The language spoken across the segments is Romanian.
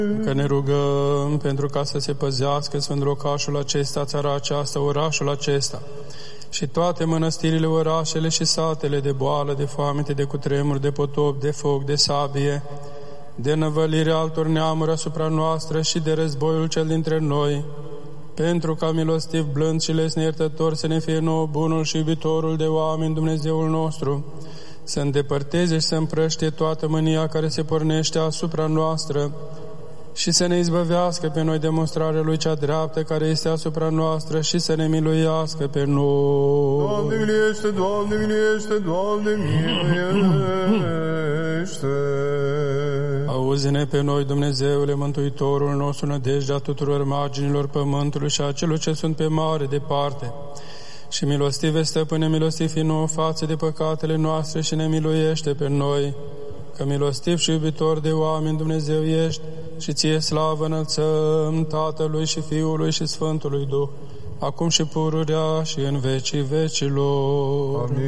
Că ne rugăm pentru ca să se păzească Sfânt locașul acesta, țara aceasta, orașul acesta și toate mănăstirile, orașele și satele de boală, de foamete, de cutremur, de potop, de foc, de sabie, de năvălirea altor neamuri asupra noastră și de războiul cel dintre noi, pentru ca milostiv, blând și lesne iertător să ne fie nouă bunul și iubitorul de oameni Dumnezeul nostru, să îndepărteze și să împrăștie toată mânia care se pornește asupra noastră și să ne izbăvească pe noi demonstrarea Lui cea dreaptă care este asupra noastră și să ne miluiască pe noi. Doamne miliește, Doamne miliește, Doamne miliește. Auzi-ne pe noi, Dumnezeule, Mântuitorul nostru, nădejdea tuturor marginilor pământului și a celor ce sunt pe mare departe. Și milostive, Stăpâne, milostiv fi nouă față de păcatele noastre și ne miluiește pe noi, că milostiv și iubitor de oameni Dumnezeu ești și ție slavă înălțăm Tatălui și Fiului și Sfântului Duh, acum și pururea și în vecii vecilor. Amin.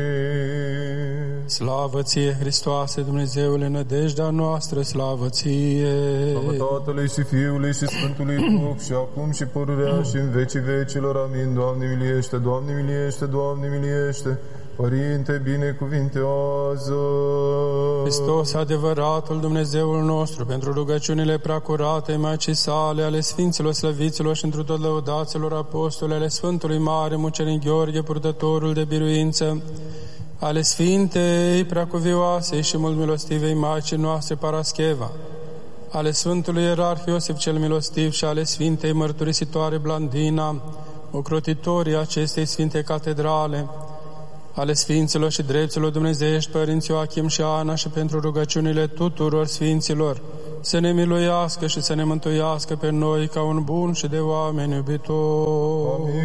Slavă ție, Hristoase, Dumnezeule, nădejdea noastră, slavă ție. Slavă Tatălui și Fiului și Sfântului Duh, și acum și pururea și în vecii vecilor. Amin. Doamne miliește, Doamne miliește, Doamne miliește. Părinte, binecuvintează. Hristos, adevăratul Dumnezeul nostru, pentru rugăciunile preacurate Maicii sale, ale Sfinților slăviților și întru tot lăudaților apostoli, ale Sfântului Mare Mucenic Gheorghe, purtătorul de biruință, ale Sfintei Preacuvioasei și mult milostivei Maicii noastre Parascheva, ale Sfântului Ierarh Iosif cel Milostiv și ale Sfintei Mărturisitoare Blandina, ocrotitorii acestei Sfinte Catedrale, ale Sfinților și Drepților Dumnezeiești, Părinți Ioachim și Ana, și pentru rugăciunile tuturor Sfinților, să ne miluiască și să ne mântuiască pe noi ca un bun și de oameni iubitor. Amin.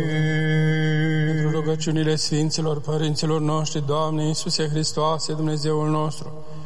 Pentru rugăciunile Sfinților, Părinților noștri, Doamne Iisuse Hristoase, Dumnezeul nostru,